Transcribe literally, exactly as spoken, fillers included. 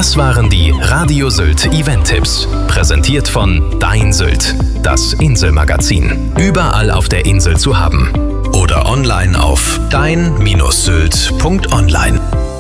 Das waren die Radio Sylt Event-Tipps. Präsentiert von Dein Sylt, das Inselmagazin. Überall auf der Insel zu haben. Oder online auf dein Bindestrich sylt Punkt online.